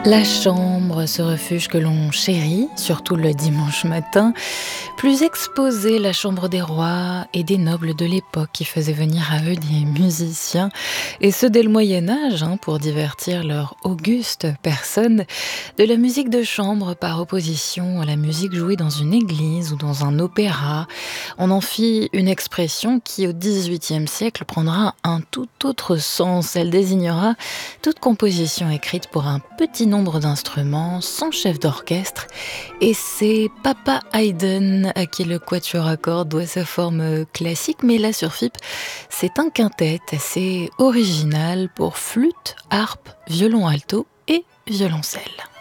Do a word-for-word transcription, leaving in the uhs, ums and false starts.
La chambre, ce refuge que l'on chérit, surtout le dimanche matin, plus exposé, la chambre des rois et des nobles de l'époque qui faisaient venir à eux des musiciens, et ce dès le Moyen-Âge, hein, pour divertir leur auguste personne, de la musique de chambre par opposition à la musique jouée dans une église ou dans un opéra. On en fit une expression qui, au dix-huitième siècle, prendra un tout autre sens. Elle désignera toute composition écrite pour un petit nombre d'instruments, sans chef d'orchestre, et c'est Papa Haydn à qui le quatuor à cordes doit sa forme classique, mais là sur F I P, c'est un quintet assez original pour flûte, harpe, violon alto et violoncelle.